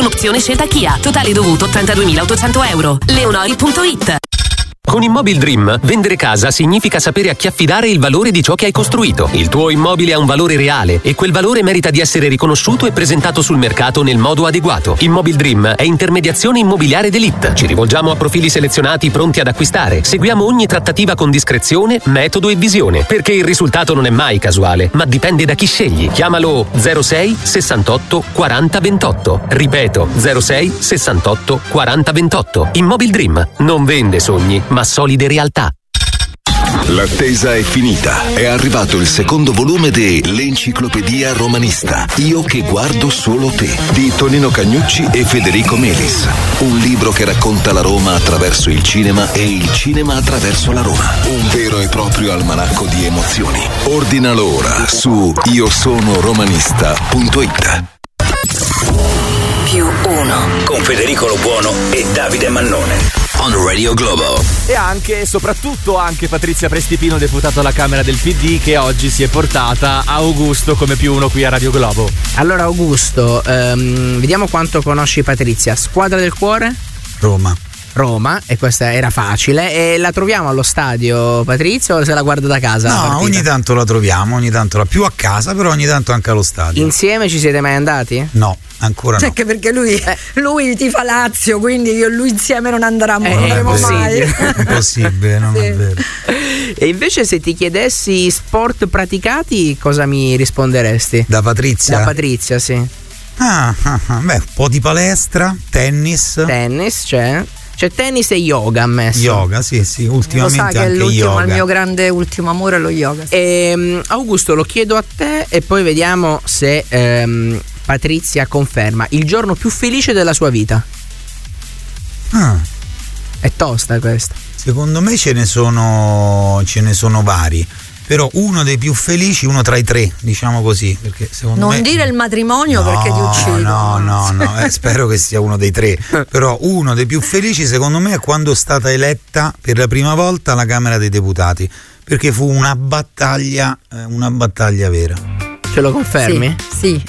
un'opzione scelta Kia. Totale dovuto 32.800 euro. Leonori.it. Con Immobil Dream, vendere casa significa sapere a chi affidare il valore di ciò che hai costruito. Il tuo immobile ha un valore reale e quel valore merita di essere riconosciuto e presentato sul mercato nel modo adeguato. Immobil Dream è intermediazione immobiliare d'élite. Ci rivolgiamo a profili selezionati pronti ad acquistare. Seguiamo ogni trattativa con discrezione, metodo e visione, perché il risultato non è mai casuale, ma dipende da chi scegli. Chiamalo 06 68 40 28. Ripeto, 06 68 40 28. Immobil Dream non vende sogni, ma solide realtà. L'attesa è finita. È arrivato il secondo volume de L'Enciclopedia Romanista. Io che guardo solo te, di Tonino Cagnucci e Federico Melis. Un libro che racconta la Roma attraverso il cinema e il cinema attraverso la Roma. Un vero e proprio almanacco di emozioni. Ordinalo ora su iosono-romanista.it. +1 con Federico Lobuono e Davide Mannone on Radio Globo. E anche, soprattutto anche Patrizia Prestipino, deputato alla Camera del PD, che oggi si è portata a Augusto come +1 qui a Radio Globo. Allora Augusto, vediamo quanto conosci Patrizia. Squadra del cuore? Roma, e questa era facile. E la troviamo allo stadio, Patrizia, o se la guarda da casa? No, ogni tanto la troviamo, ogni tanto più a casa, però ogni tanto anche allo stadio. Insieme ci siete mai andati? No, ancora no. Anche perché lui tifa Lazio, quindi io e lui insieme non andremo mai. Impossibile, non è vero. E invece se ti chiedessi sport praticati, cosa mi risponderesti? Da Patrizia? Da Patrizia, sì. Un po' di palestra, tennis. Tennis, c'è tennis e yoga ammesso. Yoga, sì, ultimamente lo sa che anche è yoga. Il mio grande ultimo amore è lo yoga. Augusto, lo chiedo a te e poi vediamo se Patrizia conferma. Il giorno più felice della sua vita? È tosta questa. Secondo me ce ne sono vari. Però uno dei più felici, uno tra i tre, diciamo così, perché secondo non me... dire il matrimonio, perché ti uccido. No, spero che sia uno dei tre. Però uno dei più felici secondo me è quando è stata eletta per la prima volta alla Camera dei Deputati, perché fu una battaglia vera. Ce lo confermi? Sì.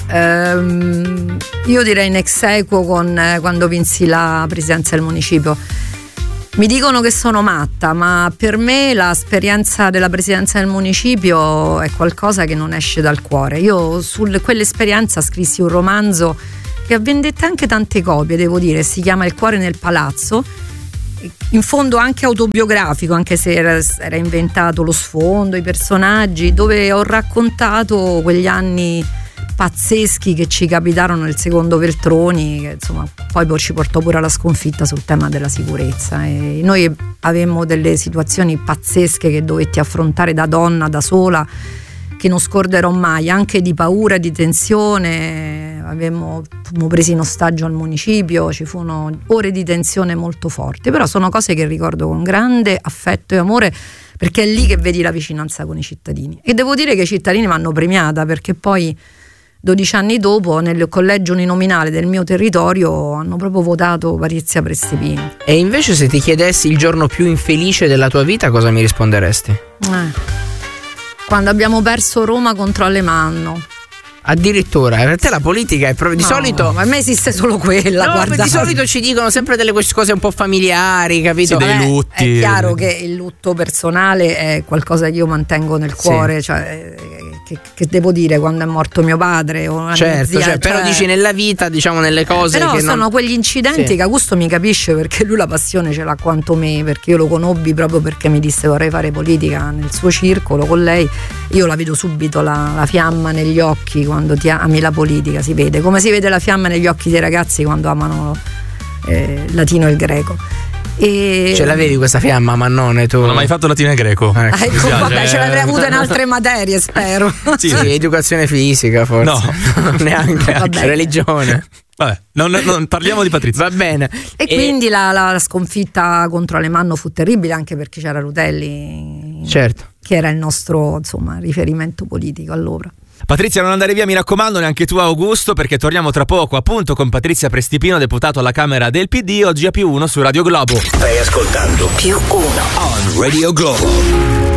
Io direi in ex aequo con quando vinsi la presidenza del municipio. Mi dicono che sono matta, ma per me l'esperienza della presidenza del municipio è qualcosa che non esce dal cuore. Io su quell'esperienza scrissi un romanzo che ha venduto anche tante copie, devo dire, si chiama Il cuore nel palazzo, in fondo anche autobiografico, anche se era inventato lo sfondo, i personaggi, dove ho raccontato quegli anni pazzeschi che ci capitarono nel secondo Veltroni, che insomma poi ci portò pure alla sconfitta sul tema della sicurezza, e noi avevamo delle situazioni pazzesche che dovetti affrontare da donna, da sola, che non scorderò mai, anche di paura e di tensione. Fummo presi in ostaggio al municipio, ci furono ore di tensione molto forti, però sono cose che ricordo con grande affetto e amore, perché è lì che vedi la vicinanza con i cittadini, e devo dire che i cittadini mi hanno premiata, perché poi 12 anni dopo nel collegio uninominale del mio territorio hanno proprio votato Patrizia Prestipino. E invece se ti chiedessi il giorno più infelice della tua vita, cosa mi risponderesti? Quando abbiamo perso Roma contro Alemanno. Addirittura, per te la politica è proprio di solito. A me esiste solo quella. No, guarda. Di solito ci dicono sempre delle cose un po' familiari, capito? Sì, dei lutti. È chiaro che il lutto personale è qualcosa che io mantengo nel cuore, cioè che devo dire quando è morto mio padre o una mia zia, però dici nella vita, diciamo nelle cose però che sono quegli incidenti che Augusto mi capisce, perché lui la passione ce l'ha quanto me, perché io lo conobbi proprio perché mi disse vorrei fare politica nel suo circolo con lei. Io la vedo subito la fiamma negli occhi quando ti ami la politica, si vede come si vede la fiamma negli occhi dei ragazzi quando amano il latino e il greco. E ce l'avevi questa fiamma, Mannone, tu? Non ho mai fatto latino e greco. Ecco, vabbè, ce l'avrei avuta in altre materie, spero. Sì, educazione fisica forse. No, neanche. Religione. Vabbè, non parliamo di Patrizia. Va bene. E quindi la sconfitta contro Alemanno fu terribile, anche perché c'era Rutelli, certo, che era il nostro riferimento politico allora. Patrizia, non andare via, mi raccomando, neanche tu Augusto, perché torniamo tra poco appunto con Patrizia Prestipino, deputato alla Camera del PD, oggi a +1 su Radio Globo. Stai ascoltando +1 on Radio Globo.